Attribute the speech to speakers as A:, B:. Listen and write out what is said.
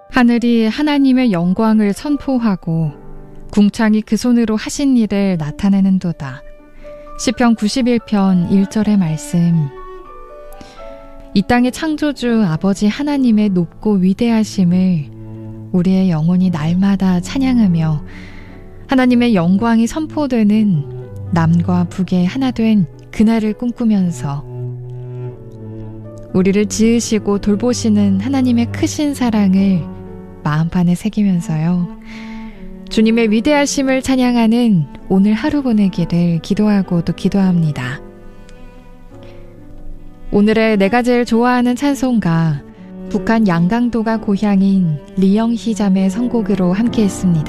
A: 하늘이 하나님의 영광을 선포하고 궁창이 그 손으로 하신 일을 나타내는도다. 시편 91편 1절의 말씀. 이 땅의 창조주 아버지 하나님의 높고 위대하심을 우리의 영혼이 날마다 찬양하며 하나님의 영광이 선포되는 남과 북의 하나 된 그날을 꿈꾸면서 우리를 지으시고 돌보시는 하나님의 크신 사랑을 마음판에 새기면서요. 주님의 위대하심을 찬양하는 오늘 하루 보내기를 기도하고 또 기도합니다. 오늘의 내가 제일 좋아하는 찬송가 북한 양강도가 고향인 리영희 자매 선곡으로 함께했습니다.